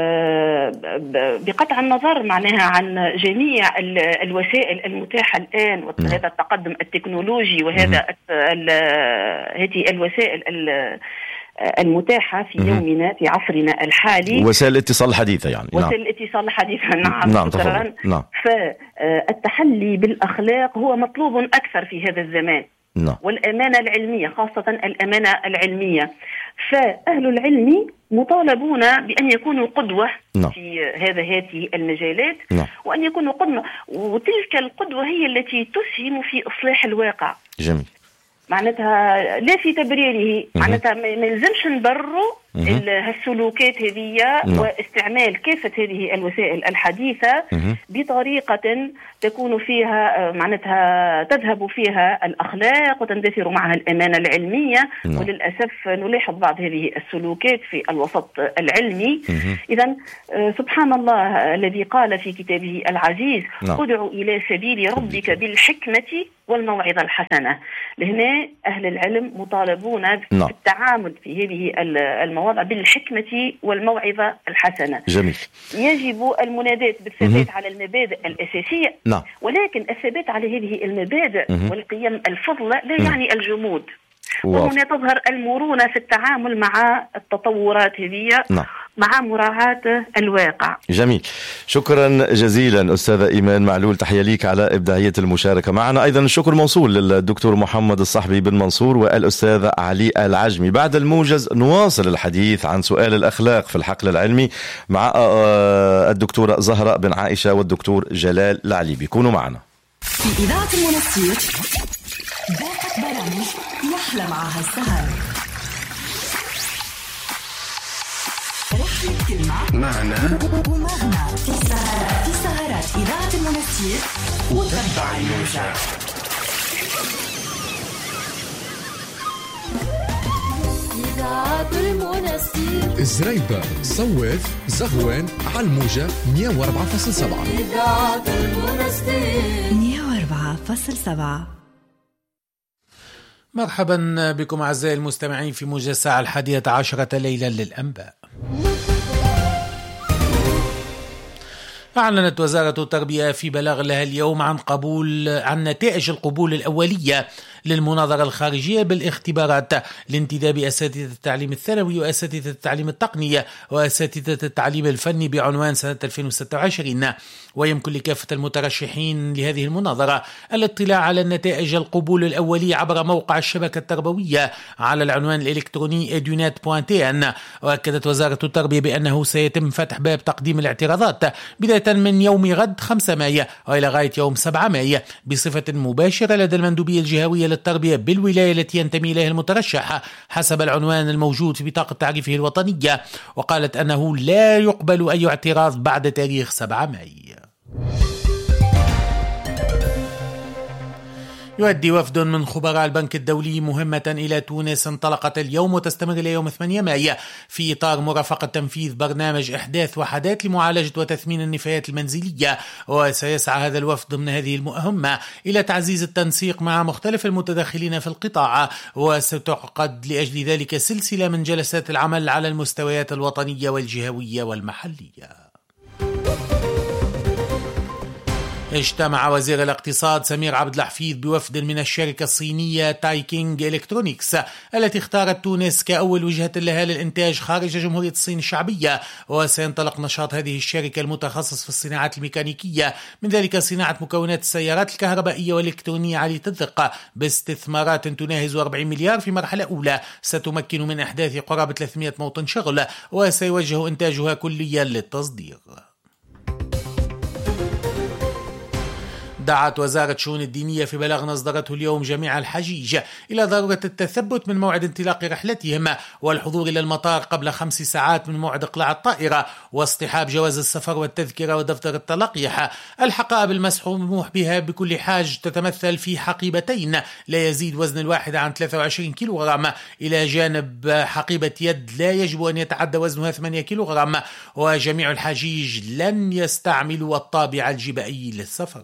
بقطع النظر معناها عن جميع الوسائل المتاحة الآن وهذا التقدم التكنولوجي وهذا هذه الوسائل المتاحة في يومنا في عصرنا الحالي، وسائل الاتصال الحديثة يعني وسائل الاتصال الحديثة نعم. نعم تفضل. نعم. فالتحلي بالأخلاق هو مطلوب أكثر في هذا الزمان. نعم. والأمانة العلمية خاصة الأمانة العلمية، فأهل العلم مطالبون بأن يكونوا قدوة نعم. في هذا هذه المجالات نعم. وأن يكونوا قدوة، وتلك القدوة هي التي تسهم في إصلاح الواقع. جميل. معناتها لا في تبريره، معناتها ما يلزمش نبرروا السلوكات هذه واستعمال كافة هذه الوسائل الحديثة بطريقة تكون فيها معناتها تذهب فيها الأخلاق وتندثر معها الأمانة العلمية. وللأسف نلاحظ بعض هذه السلوكات في الوسط العلمي. إذن سبحان الله الذي قال في كتابه العزيز ادع إلى سبيل ربك بالحكمة والموعظة الحسنة. لهنا أهل العلم مطالبون بالتعامل في هذه المواضع بالحكمة والموعظة الحسنة. جميل. يجب المنادات بالثبات على المبادئ الأساسية. نعم. ولكن الثبات على هذه المبادئ والقيم الفضلة لا يعني الجمود. وهنا تظهر المرونة في التعامل مع التطورات هذه نعم. مع مراعاة الواقع. جميل. شكرا جزيلا أستاذة إيمان معلول، تحية ليك على إبداعية المشاركة معنا. أيضا الشكر موصول للدكتور محمد الصحبي بن منصور والأستاذ علي العجمي. بعد الموجز نواصل الحديث عن سؤال الأخلاق في الحقل العلمي مع الدكتورة زهراء بن عائشة والدكتور جلال العليبي. كونوا معنا في إذاعة المنستير. باقة برامج يحلى معها السهر. رحلة كلمة معنا ومغنى في سهرات في سهرات إذاعة المنستير. وتبع الموجة. إذاعة المنستير. زريبة، صوف، زغوان، على الموجة مية وأربعة فاصلة سبعة. إذاعة المنستير مية وأربعة فاصلة سبعة. مرحبا بكم أعزائي المستمعين في موجة الساعة الحادية عشرة ليلا للأنباء. أعلنت وزارة التربية في بلاغ لها اليوم عن قبول عن نتائج القبول الأولية للمناظرة الخارجية بالاختبارات لانتداب أساتذة التعليم الثانوي وأساتذة التعليم التقني وأساتذة التعليم الفني بعنوان سنة ألفين وستة وعشرين. ويمكن لكافة المترشحين لهذه المناظرة الاطلاع على نتائج القبول الأولي عبر موقع الشبكة التربوية على العنوان الإلكتروني إدونات دوت تي إن. وأكدت وزارة التربية بأنه سيتم فتح باب تقديم الاعتراضات بداية من يوم غد خمسة مايو وإلى غاية يوم سبعة مايو بصفة مباشرة لدى المندوبية الجهوية للتربية بالولاية التي ينتمي إليها المترشح حسب العنوان الموجود في بطاقة تعريفه الوطنية. وقالت أنه لا يقبل أي اعتراض بعد تاريخ سبعة مايو. يؤدي وفد من خبراء البنك الدولي مهمة إلى تونس انطلقت اليوم وتستمر إلى يوم ثمانية مايو في إطار مرافقة تنفيذ برنامج إحداث وحدات لمعالجة وتثمين النفايات المنزلية. وسيسعى هذا الوفد ضمن هذه المهمة إلى تعزيز التنسيق مع مختلف المتداخلين في القطاع، وستعقد لأجل ذلك سلسلة من جلسات العمل على المستويات الوطنية والجهوية والمحلية. اجتمع وزير الاقتصاد سمير عبد الحفيظ بوفد من الشركة الصينية تايكينغ إلكترونيكس التي اختارت تونس كأول وجهة لها للإنتاج خارج جمهورية الصين الشعبية. وسينطلق نشاط هذه الشركة المتخصص في الصناعات الميكانيكية، من ذلك صناعة مكونات السيارات الكهربائية والإلكترونية عالية الدقة باستثمارات تناهز أربعين مليار في مرحلة أولى ستمكن من إحداث قرابة ثلاثمائة موطن شغل، وسيوجه إنتاجها كليا للتصدير. دعت وزارة الشؤون الدينية في بلاغ أصدرته اليوم جميع الحجيج إلى ضرورة التثبت من موعد انطلاق رحلتهم والحضور إلى المطار قبل خمس ساعات من موعد إقلاع الطائرة، واصطحاب جواز السفر والتذكرة ودفتر التلقيح. الحقائب المسموح بها بكل حاج تتمثل في حقيبتين لا يزيد وزن الواحد عن ثلاثة وعشرين كيلوغرام، إلى جانب حقيبة يد لا يجب أن يتعدى وزنها ثمانية كيلوغرام. وجميع الحجيج لن يستعملوا الطابع الجبائي للسفر.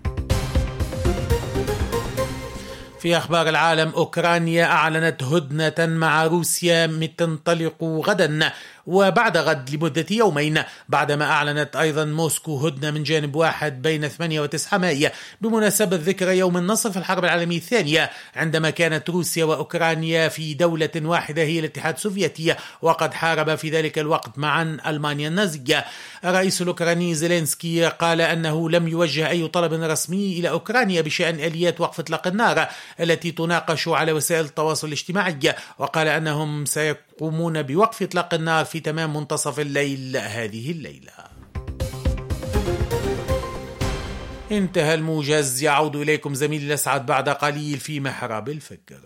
في أخبار العالم، أوكرانيا أعلنت هدنة مع روسيا تنطلق غدا وبعد غد لمدة يومين، بعدما أعلنت أيضا موسكو هدنة من جانب واحد بين ثمانية وتسعة مايو بمناسبة ذكرى يوم النصر في الحرب العالمية الثانية، عندما كانت روسيا وأوكرانيا في دولة واحدة هي الاتحاد السوفيتي، وقد حارب في ذلك الوقت معا ألمانيا النازية. الرئيس الأوكراني زيلينسكي قال أنه لم يوجه أي طلب رسمي إلى أوكرانيا بشأن آليات وقف إطلاق النار التي تناقش على وسائل التواصل الاجتماعي، وقال أنهم سيقومون بوقف إطلاق النار في تمام منتصف الليل هذه الليلة. انتهى الموجز، يعود إليكم زميلي الأسعد بعد قليل في محراب الفكر.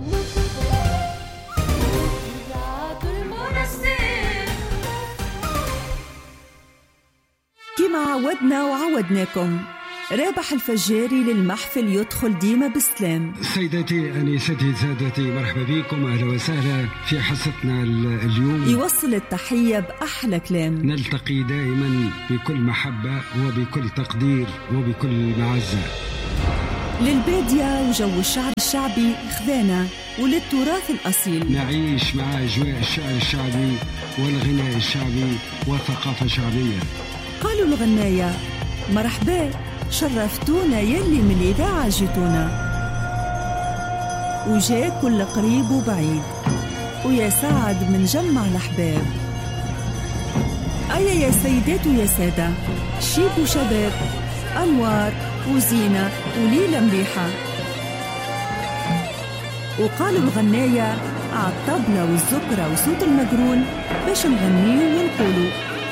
كما عودنا وعودناكم، رابح الفجاري للمحفل يدخل ديما بسلام. سيداتي أنيستي سادتي، مرحبا بكم، أهلا وسهلا في حصتنا اليوم. يوصل التحية بأحلى كلام. نلتقي دائما بكل محبة وبكل تقدير وبكل معزة. للبادية وجو الشعر الشعبي خذانا، وللتراث الأصيل نعيش مع أجواء الشعر الشعبي والغناء الشعبي والثقافة الشعبية. قالوا الغناية مرحبا، شرفتونا يلي من الإذاعة جيتونا، وجاء كل قريب وبعيد، ويا سعد من جمع الأحباب. أيا يا سيدات ويا سادة، شيب وشباب، أنوار وزينة وليلة مريحة. وقالوا الغناية عالطبلة والزكرة وصوت المقرون باش نغنيو ونقولوا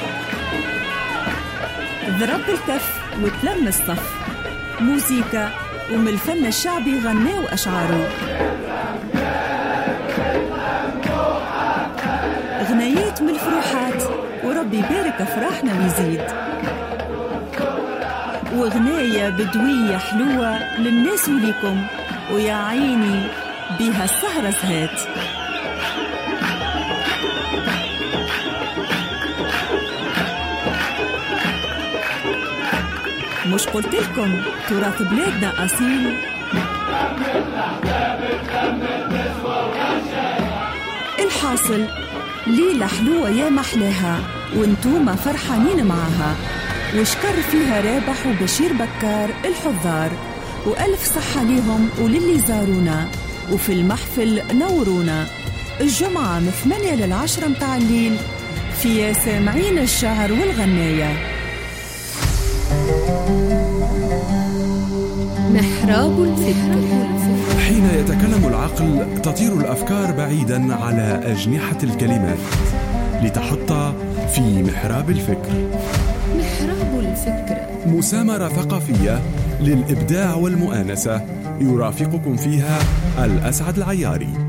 ضرب الكف وتلم الصف، موسيقى ومن الفن الشعبي غناو أشعاره، غنايات من الفروحات وربي يبارك أفراحنا ويزيد، وغناية بدوية حلوة للناس وليكم، ويا عيني بيها السهرة سهات. مش قلت لكم تراث بلادنا أصيل؟ الحاصل ليلة حلوة يا محلاها، وانتوما فرحانين معاها، وشكر فيها رابح وبشير بكار الحضار، وألف صحة ليهم وللي زارونا، وفي المحفل نورونا الجمعة من ثمانية للعشرة متاع الليل في سامعين الشعر والغناية. محراب الفكر. حين يتكلم العقل تطير الأفكار بعيدا على أجنحة الكلمات لتحط في محراب الفكر. محراب الفكر، مسامرة ثقافية للإبداع والمؤانسة، يرافقكم فيها الأسعد العياري.